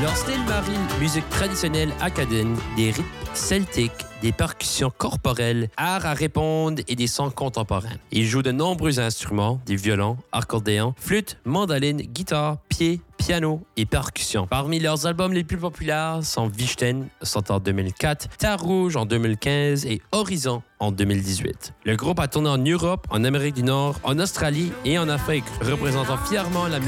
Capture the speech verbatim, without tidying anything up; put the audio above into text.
Leur style marie musique traditionnelle acadienne, des rythmes celtiques, des percussions corporelles, art à répondre et des sons contemporains. Ils jouent de nombreux instruments, des violons, accordéons, flûte, mandoline, guitare, pied, piano et percussion. Parmi leurs albums les plus populaires sont Vichten, sorti en deux mille quatre, Terre Rouge en deux mille quinze et Horizon en deux mille dix-huit. Le groupe a tourné en Europe, en Amérique du Nord, en Australie et en Afrique, représentant fièrement la